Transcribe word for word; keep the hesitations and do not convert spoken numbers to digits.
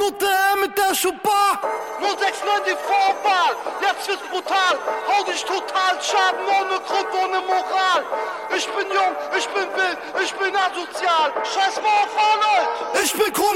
Minute mit der Schupa. null sechs neun die Vorwahl, jetzt wird's brutal. Hau dich total, Schaden ohne Grund, ohne Moral. Ich bin jung, ich bin wild, ich bin asozial. Scheiß mal auf alle. Ich bin cool.